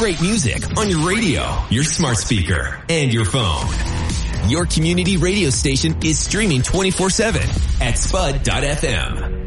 Great music on your radio, your smart speaker, and your phone. Your community radio station is streaming 24/7 at spud.fm.